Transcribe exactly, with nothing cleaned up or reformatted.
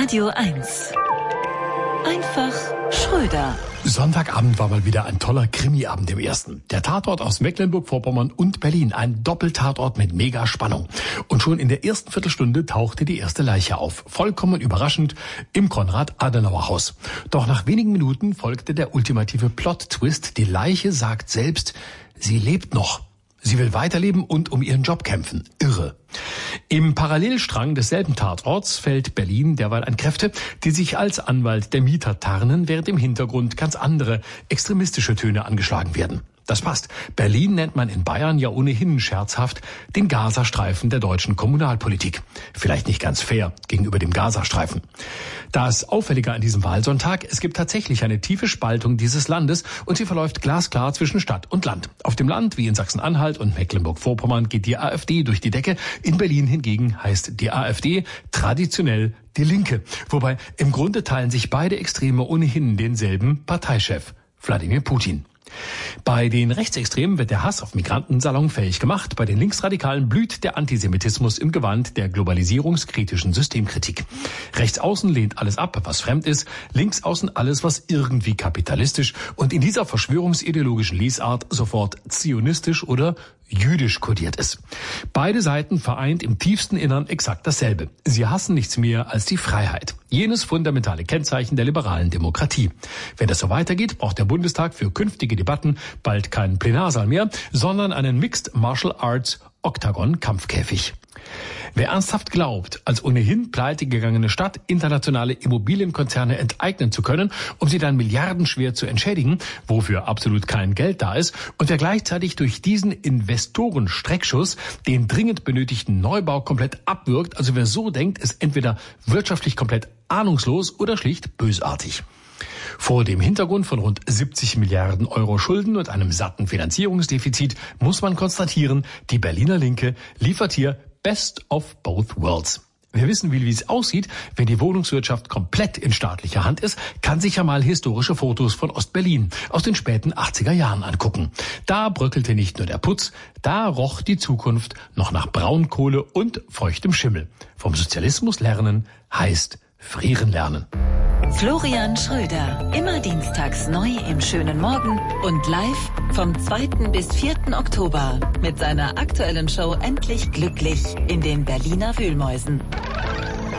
Radio eins. Einfach Schröder. Sonntagabend war mal wieder ein toller Krimiabend im Ersten. Der Tatort aus Mecklenburg-Vorpommern und Berlin. Ein Doppeltatort mit Mega-Spannung. Und schon in der ersten Viertelstunde tauchte die erste Leiche auf. Vollkommen überraschend im Konrad-Adenauer-Haus. Doch nach wenigen Minuten folgte der ultimative Plot-Twist. Die Leiche sagt selbst, sie lebt noch. Sie will weiterleben und um ihren Job kämpfen. Irre. Im Parallelstrang desselben Tatorts fällt Berlin derweil an Kräfte, die sich als Anwalt der Mieter tarnen, während im Hintergrund ganz andere extremistische Töne angeschlagen werden. Das passt. Berlin nennt man in Bayern ja ohnehin scherzhaft den Gazastreifen der deutschen Kommunalpolitik. Vielleicht nicht ganz fair gegenüber dem Gazastreifen. Das Auffällige an diesem Wahlsonntag, es gibt tatsächlich eine tiefe Spaltung dieses Landes und sie verläuft glasklar zwischen Stadt und Land. Auf dem Land, wie in Sachsen-Anhalt und Mecklenburg-Vorpommern, geht die AfD durch die Decke. In Berlin hingegen heißt die AfD traditionell die Linke. Wobei im Grunde teilen sich beide Extreme ohnehin denselben Parteichef, Wladimir Putin. Bei den Rechtsextremen wird der Hass auf Migranten salonfähig gemacht. Bei den Linksradikalen blüht der Antisemitismus im Gewand der globalisierungskritischen Systemkritik. Rechtsaußen lehnt alles ab, was fremd ist. Linksaußen alles, was irgendwie kapitalistisch und in dieser verschwörungsideologischen Lesart sofort zionistisch oder jüdisch kodiert ist. Beide Seiten vereint im tiefsten Innern exakt dasselbe. Sie hassen nichts mehr als die Freiheit. Jenes fundamentale Kennzeichen der liberalen Demokratie. Wenn das so weitergeht, braucht der Bundestag für künftige Debatten bald keinen Plenarsaal mehr, sondern einen Mixed Martial Arts Oktagon-Kampfkäfig. Wer ernsthaft glaubt, als ohnehin pleitegegangene Stadt internationale Immobilienkonzerne enteignen zu können, um sie dann milliardenschwer zu entschädigen, wofür absolut kein Geld da ist, und wer gleichzeitig durch diesen Investoren-Streckschuss den dringend benötigten Neubau komplett abwürgt, also wer so denkt, ist entweder wirtschaftlich komplett ahnungslos oder schlicht bösartig. Vor dem Hintergrund von rund siebzig Milliarden Euro Schulden und einem satten Finanzierungsdefizit muss man konstatieren, die Berliner Linke liefert hier Best of both worlds. Wer wissen will, wie es aussieht, wenn die Wohnungswirtschaft komplett in staatlicher Hand ist, kann sich ja mal historische Fotos von Ostberlin aus den späten achtziger Jahren angucken. Da bröckelte nicht nur der Putz, da roch die Zukunft noch nach Braunkohle und feuchtem Schimmel. Vom Sozialismus lernen heißt frieren lernen. Florian Schröder, immer dienstags neu im schönen Morgen und live vom zweiten bis vierten Oktober mit seiner aktuellen Show Endlich Glücklich in den Berliner Wühlmäusen.